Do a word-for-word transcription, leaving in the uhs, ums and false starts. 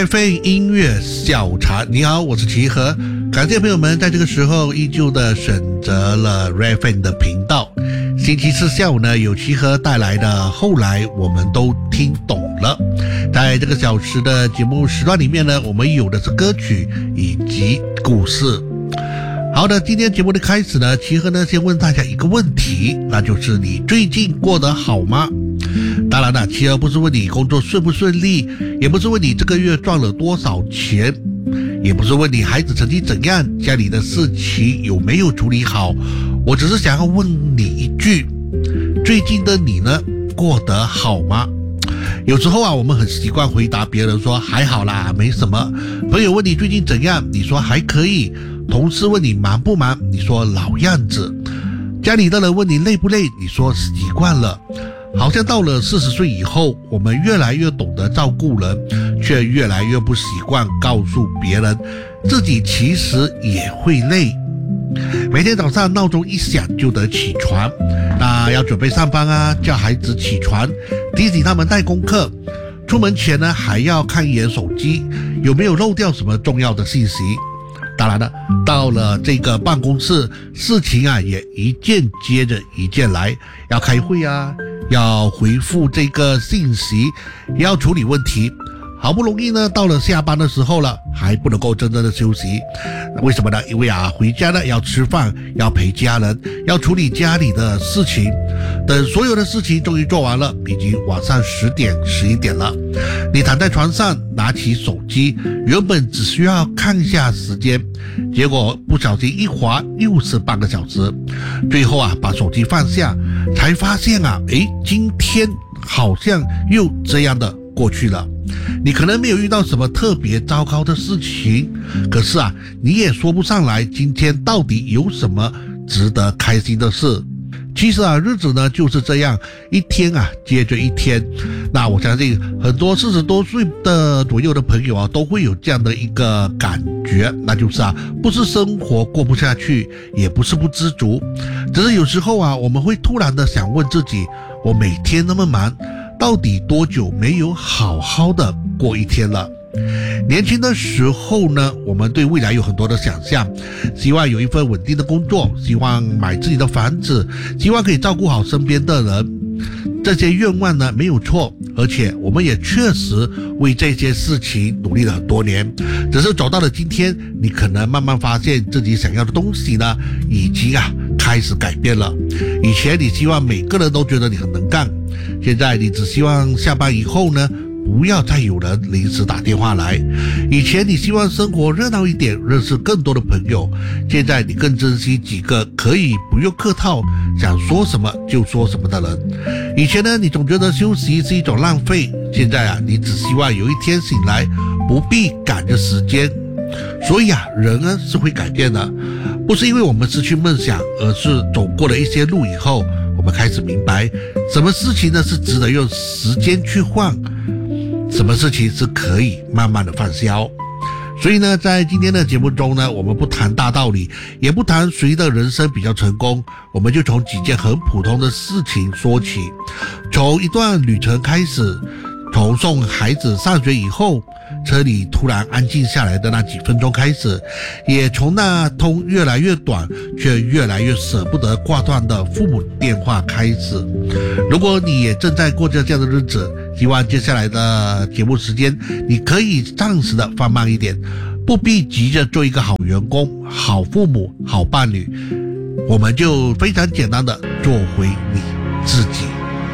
Red Fan 音乐小茶，你好，我是齐和，感谢朋友们在这个时候依旧的选择了 Red Fan 的频道。星期四下午呢，有齐和带来的后来我们都听懂了。在这个小时的节目时段里面呢，我们有的是歌曲以及故事。好的，今天节目的开始呢，齐和呢先问大家一个问题，那就是你最近过得好吗？当然了，齐和不是问你工作顺不顺利，也不是问你这个月赚了多少钱，也不是问你孩子成绩怎样，家里的事情有没有处理好，我只是想要问你一句，最近的你呢，过得好吗？有时候啊，我们很习惯回答别人说还好啦，没什么。朋友问你最近怎样，你说还可以。同事问你忙不忙，你说老样子。家里的人问你累不累，你说习惯了。好像到了四十岁以后，我们越来越懂得照顾人，却越来越不习惯告诉别人自己其实也会累。每天早上闹钟一响就得起床，那要准备上班啊，叫孩子起床，提醒他们带功课。出门前呢，还要看一眼手机，有没有漏掉什么重要的信息。当然了，到了这个办公室，事情啊也一件接着一件来，要开会啊，要回复这个信息，也要处理问题。好不容易呢，到了下班的时候了，还不能够真正的休息。为什么呢？因为啊，回家呢要吃饭，要陪家人，要处理家里的事情。等所有的事情终于做完了，已经晚上十点、十一点了。你躺在床上，拿起手机，原本只需要看一下时间，结果不小心一滑又是半个小时。最后啊，把手机放下，才发现啊，诶，今天好像又这样的过去了。你可能没有遇到什么特别糟糕的事情，可是啊，你也说不上来今天到底有什么值得开心的事。其实啊，日子呢就是这样，一天啊接着一天。那我相信很多四十多岁的左右的朋友啊，都会有这样的一个感觉，那就是啊，不是生活过不下去，也不是不知足，只是有时候啊，我们会突然的想问自己，我每天那么忙，到底多久没有好好的过一天了？年轻的时候呢，我们对未来有很多的想象，希望有一份稳定的工作，希望买自己的房子，希望可以照顾好身边的人。这些愿望呢没有错，而且我们也确实为这些事情努力了很多年。只是走到了今天，你可能慢慢发现自己想要的东西呢，已经啊开始改变了。以前你希望每个人都觉得你很能干，现在你只希望下班以后呢，不要再有人临时打电话来。以前你希望生活热闹一点，认识更多的朋友，现在你更珍惜几个可以不用客套，想说什么就说什么的人。以前呢，你总觉得休息是一种浪费，现在啊，你只希望有一天醒来不必赶着时间。所以啊，人呢是会改变的，不是因为我们失去梦想，而是走过了一些路以后，我们开始明白什么事情呢是值得用时间去换，什么事情是可以慢慢的放消。所以呢，在今天的节目中呢，我们不谈大道理，也不谈谁的人生比较成功，我们就从几件很普通的事情说起。从一段旅程开始，从送孩子上学以后，车里突然安静下来的那几分钟开始，也从那通越来越短却越来越舍不得挂断的父母电话开始。如果你也正在过着这样的日子，希望接下来的节目时间你可以暂时的放慢一点，不必急着做一个好员工、好父母、好伴侣，我们就非常简单的做回你自己。